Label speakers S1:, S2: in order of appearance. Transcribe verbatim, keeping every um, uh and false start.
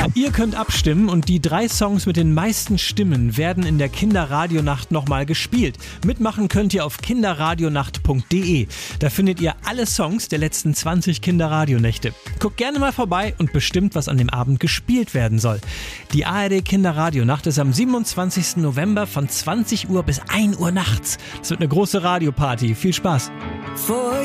S1: Ihr könnt abstimmen und die drei Songs mit den meisten Stimmen werden in der Kinderradionacht nochmal gespielt. Mitmachen könnt ihr auf kinderradionacht punkt de. Da findet ihr alle Songs der letzten zwanzig Kinderradionächte. Guckt gerne mal vorbei und bestimmt, was an dem Abend gespielt werden soll. Die A R D Kinderradionacht ist am siebenundzwanzigsten November von zwanzig Uhr bis ein Uhr nachts. Das wird eine große Radioparty. Viel Spaß!